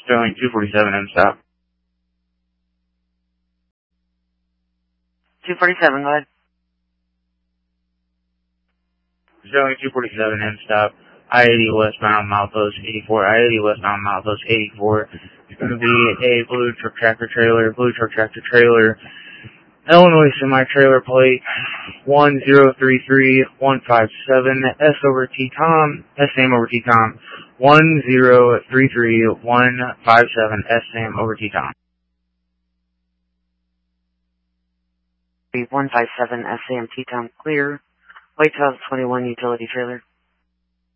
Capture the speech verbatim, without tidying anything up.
Sterling two forty-seven, end stop. two forty-seven, go ahead. Sterling two forty-seven, end stop. I eighty westbound, milepost eighty-four. I eighty westbound, milepost eighty-four. It's going to be a blue truck tractor trailer, blue truck tractor trailer, Illinois semi-trailer plate one zero three three one five seven, S over T Tom, S name over T Tom, one zero three three one five seven, S name over T Tom. one five seven, S A M T Tom, clear. White two thousand twenty-one utility trailer.